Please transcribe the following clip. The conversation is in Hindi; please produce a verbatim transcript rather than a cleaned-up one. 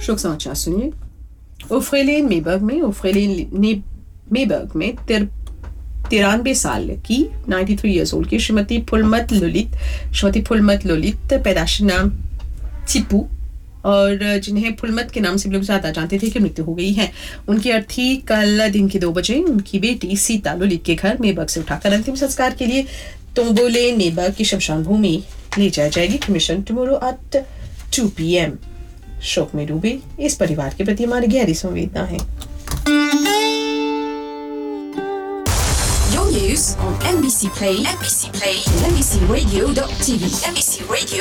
शोक समाचार सुनिए। ओफ्रेलेन मेबर्ग में ओफ्रेलेन ने मेबर्ग में तिर तिरानवे साल की तिरानवे इयर्स ओल्ड की श्रीमती फुलमत ललित श्रीमती फुलमत ललित पैदाशी नाम चिपू और जिन्हें फुलमत के नाम से लोग ज्यादा जानते थे कि मृत्यु हो गई है। उनकी अर्थी कल दिन के दो बजे उनकी बेटी सीता ललित के घर मेबर्ग से उठाकर अंतिम संस्कार के लिए तोम्बोले मेबर्ग की शमशान भूमि ले जाई जाएगी। Commission tomorrow at to P M. शोक में डूबे इस परिवार के प्रति हमारी गहरी संवेदना है। Your news on N B C Play, N B C Play, N B C Radio dot T V, N B C Radio